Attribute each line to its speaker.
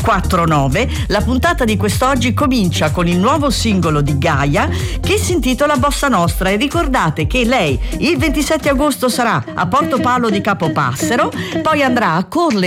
Speaker 1: 49. La puntata di quest'oggi comincia con il nuovo singolo di Gaia che si intitola Bossa Nostra, e ricordate che lei il 27 agosto sarà a Portopalo di Capopassero, poi andrà a Corle